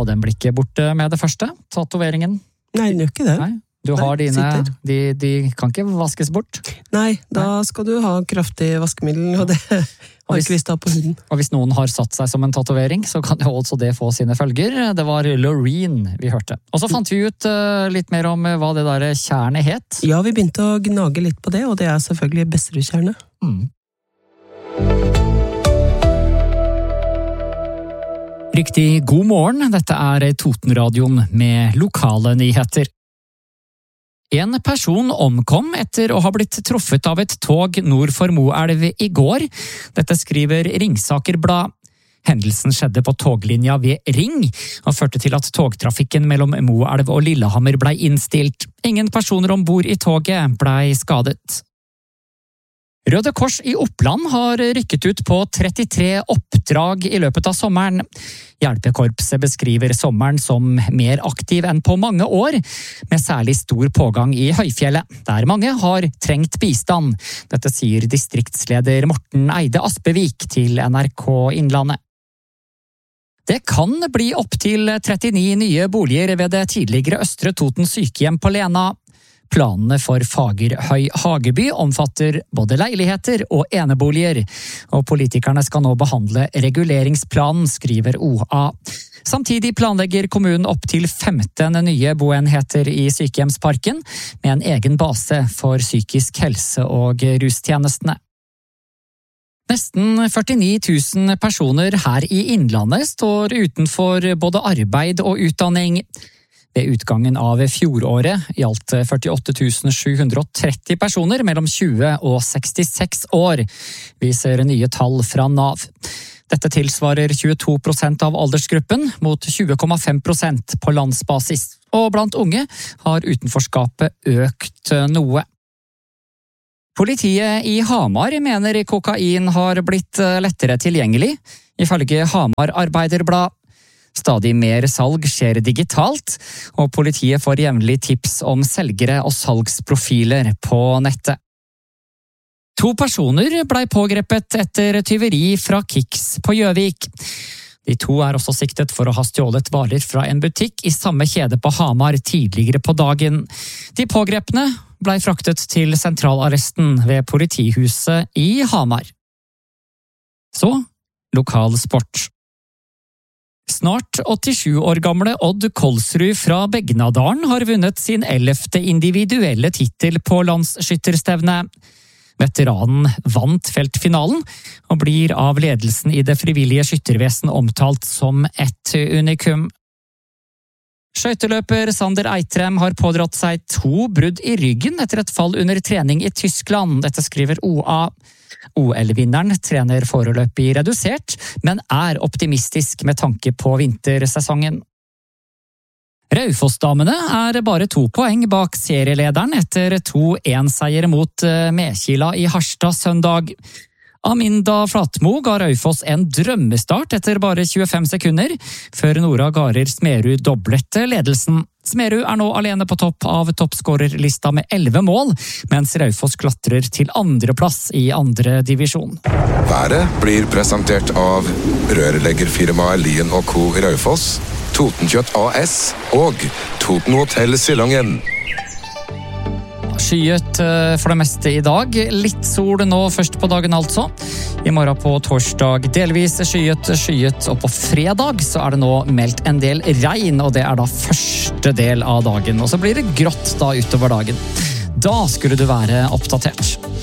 den blir ikke borte med det første, tatoveringen. Nei, den gjør ikke det. Nei, du har dine, de kan ikke vaskes bort. Nei, da skal du ha kraftig vaskemiddel, og det har ikke vi stå på huden. Og hvis noen har satt seg som en tatovering, så kan jo også det få sine følger. Det var Loreen vi hørte. Og så fant vi ut litt mer om hva det der tjernet het. Ja, vi begynte å gnage litt på det, og det er selvfølgelig Besserud-tjernet. Riktig god morgen, dette er Totenradioen med lokale nyheter. En person omkom etter å ha blitt truffet av et tog nord for Moelv i går. Dette skriver Ringsaker Blad. Hendelsen skjedde på toglinja ved Ring, og førte til at togtrafikken mellom Moelv og Lillehammer ble innstilt. Ingen personer ombord i toget ble skadet. Røde Kors i Oppland har rykket ut på 33 oppdrag i løpet av sommeren. Hjelpekorpset beskriver sommeren som mer aktiv enn på mange år, med særlig stor pågang i høyfjellet, der mange har trengt bistand. Dette sier distriktsleder Morten Eide Aspevik til NRK Innlandet. Det kan bli opp til 39 nye boliger ved det tidligere Østre Toten sykehjem på Lena. Planene for Fagerhøy Hageby omfatter både leiligheter og eneboliger, og politikerne skal nå behandle reguleringsplanen, skriver OA. Samtidig planlegger kommunen opp til 15 nye boenheter i sykehjemsparken, med en egen base for psykisk helse og rustjenestene. Nesten 49 000 personer her i Innlandet står utenfor både arbeid og utdanning. Ved utgangen av fjoråret gjaldt 48 730 personer mellom 20 og 66 år, viser nye tall fra Nav. Dette tilsvarer 22% av aldersgruppen, mot 20,5% på landsbasis. Og blant unge har utenforskapet økt noe. Politiet i Hamar mener kokain har blitt lettere tilgjengelig, ifølge Hamar Arbeiderblad. Stadig mer salg skjer digitalt, og politiet får jevnlig tips om selgere og salgsprofiler på nettet. 2 personer ble pågrepet etter tyveri fra Kicks på Gjøvik. De 2 er også siktet for å ha stjålet varer fra en butikk i samme kjede på Hamar tidligere på dagen. De pågrepne ble fraktet til sentralarresten ved politihuset i Hamar. Så, lokal sport. Snart 87 år gamle Odd Kolsrud fra Begnadalen har vunnet sin 11. individuelle tittel på landsskytterstevne. Veteranen vant feltfinalen, og blir av ledelsen i det frivillige skyttervesen omtalt som et unikum. Skøyteløper Sander Eitrem har pådratt seg 2 brudd i ryggen etter et fall under trening i Tyskland, dette skriver OA. OL-vinneren trener foreløpig redusert, men er optimistisk med tanke på vintersesongen. Raufoss-damene er bare 2 poeng bak serielederen etter 2-1-seier mot Mekila i Harstad søndag. Aminda Flatmo ga Raufoss en drømmestart etter bare 25 sekunder, før Nora Garer Smerud doblet ledelsen. Smerud er nå alene på topp av toppskårerlista med 11 mål, mens Raufoss klatrer til 2. plass i 2. divisjon. Været blir presentert av rørleggerfirmaet Lien & Co. i Raufoss, Totenkjøtt AS og Toten Hotel Silongen. Skyet for det meste i dag. Litt sol nå først på dagen altså. I morgen på torsdag delvis skyet, og på fredag så er det nå meldt en del regn, og det er da første del av dagen. Og så blir det grått da utover dagen. Da skulle du være oppdatert.